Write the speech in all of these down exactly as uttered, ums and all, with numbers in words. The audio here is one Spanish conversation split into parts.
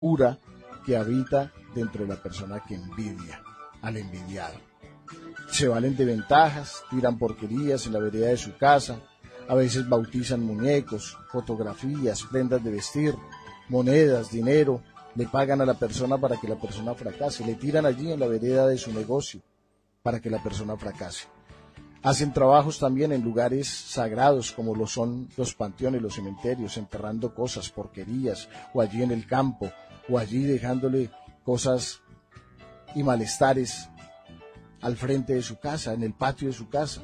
amargura que habita dentro de la persona que envidia, al envidiado. Se valen de ventajas, tiran porquerías en la vereda de su casa, a veces bautizan muñecos, fotografías, prendas de vestir, monedas, dinero, le pagan a la persona para que la persona fracase, le tiran allí en la vereda de su negocio para que la persona fracase. Hacen trabajos también en lugares sagrados como lo son los panteones, los cementerios, enterrando cosas, porquerías, o allí en el campo, o allí dejándole cosas y malestares al frente de su casa, en el patio de su casa.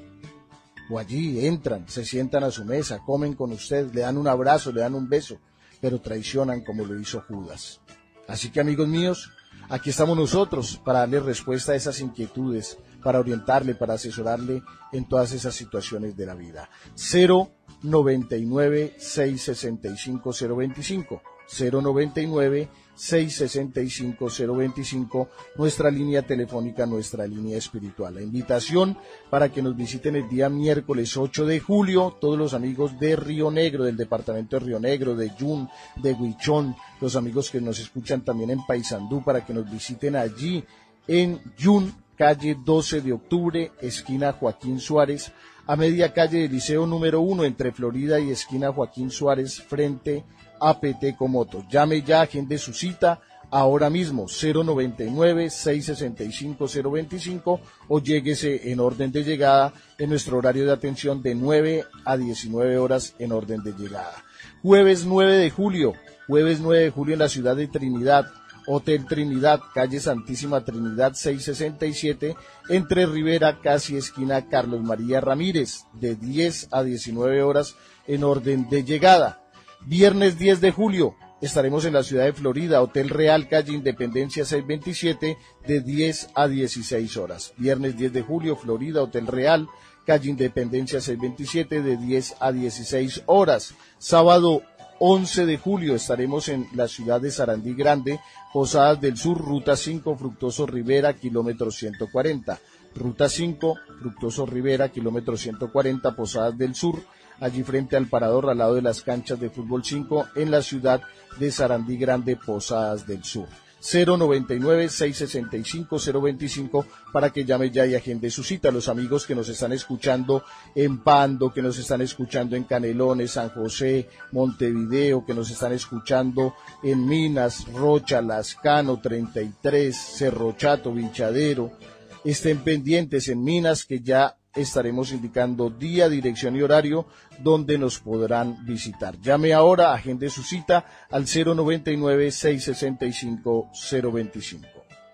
O allí entran, se sientan a su mesa, comen con usted, le dan un abrazo, le dan un beso, pero traicionan como lo hizo Judas. Así que, amigos míos, aquí estamos nosotros para darle respuesta a esas inquietudes, para orientarle, para asesorarle en todas esas situaciones de la vida. cero noventa y nueve, seiscientos sesenta y cinco, cero veinticinco, cero noventa y nueve, seiscientos sesenta y cinco, cero veinticinco, nuestra línea telefónica, nuestra línea espiritual. La invitación para que nos visiten el día miércoles ocho de julio, todos los amigos de Río Negro, del departamento de Río Negro, de Yun, de Huichón, los amigos que nos escuchan también en Paysandú, para que nos visiten allí en Yun, calle doce de octubre, esquina Joaquín Suárez, a media calle del Liceo número uno, entre Florida y esquina Joaquín Suárez, frente a Peteco Motos. Llame ya, agende su cita ahora mismo, cero noventa y nueve, seiscientos sesenta y cinco, cero veinticinco, o lléguese en orden de llegada en nuestro horario de atención de nueve a diecinueve horas en orden de llegada. Jueves nueve de julio, jueves nueve de julio en la ciudad de Trinidad, Hotel Trinidad, calle Santísima Trinidad seiscientos sesenta y siete, entre Rivera, casi esquina Carlos María Ramírez, de diez a diecinueve horas en orden de llegada. Viernes diez de julio, estaremos en la ciudad de Florida, Hotel Real, calle Independencia seiscientos veintisiete, de diez a dieciséis horas. Viernes diez de julio, Florida, Hotel Real, calle Independencia seiscientos veintisiete, de diez a dieciséis horas. Sábado once de julio estaremos en la ciudad de Sarandí Grande, Posadas del Sur, Ruta cinco, Fructuoso Rivera, kilómetro ciento cuarenta. Ruta cinco, Fructuoso Rivera, kilómetro ciento cuarenta, Posadas del Sur, allí frente al parador, al lado de las canchas de fútbol cinco, en la ciudad de Sarandí Grande, Posadas del Sur. cero noventa y nueve, seiscientos sesenta y cinco, cero veinticinco, para que llame ya y agende su cita. Los amigos que nos están escuchando en Pando, que nos están escuchando en Canelones, San José, Montevideo, que nos están escuchando en Minas, Rocha, Lascano, treinta y tres, Cerro Chato, Vinchadero, estén pendientes en Minas, que ya estaremos indicando día, dirección y horario donde nos podrán visitar. Llame ahora, agende su cita al cero noventa y nueve, seiscientos sesenta y cinco, cero veinticinco.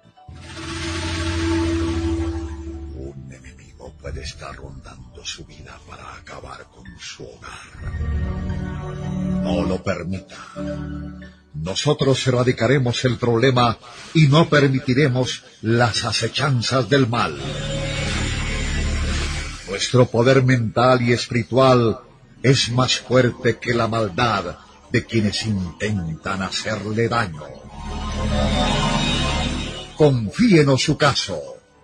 Un enemigo puede estar rondando su vida para acabar con su hogar. No lo permita. Nosotros erradicaremos el problema y no permitiremos las acechanzas del mal. Nuestro poder mental y espiritual es más fuerte que la maldad de quienes intentan hacerle daño. Confíenos su caso.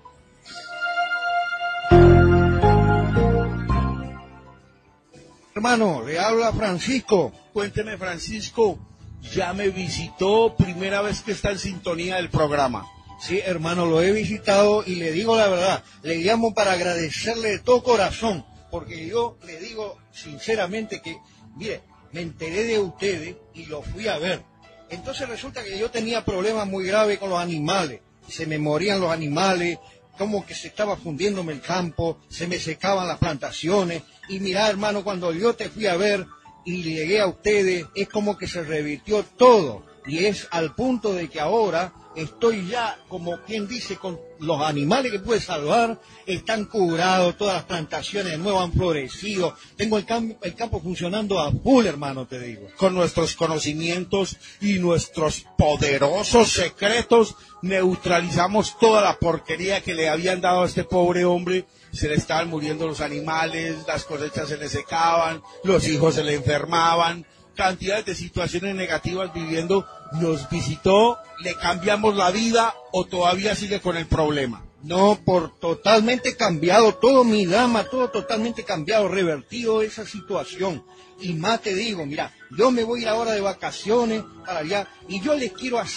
Hermano, le habla Francisco. Cuénteme, Francisco, ya me visitó, primera vez que está en sintonía del programa. Sí, hermano, lo he visitado y le digo la verdad, le llamo para agradecerle de todo corazón, porque yo le digo sinceramente que, mire, me enteré de ustedes y lo fui a ver. Entonces resulta que yo tenía problemas muy graves con los animales, se me morían los animales, como que se estaba fundiéndome el campo, se me secaban las plantaciones, y mira, hermano, cuando yo te fui a ver y llegué a ustedes, es como que se revirtió todo, y es al punto de que ahora estoy ya, como quien dice, con los animales que pude salvar, están curados, todas las plantaciones de nuevo han florecido, tengo el, camp el campo funcionando a full, hermano, te digo. Con nuestros conocimientos y nuestros poderosos secretos, neutralizamos toda la porquería que le habían dado a este pobre hombre. Se le estaban muriendo los animales, las cosechas se le secaban, los hijos se le enfermaban, cantidades de situaciones negativas viviendo. Nos visitó, le cambiamos la vida o todavía sigue con el problema. No, por totalmente cambiado, todo mi dama, todo totalmente cambiado, revertido esa situación. Y más te digo, mira, yo me voy a ir ahora de vacaciones para allá y yo les quiero hacer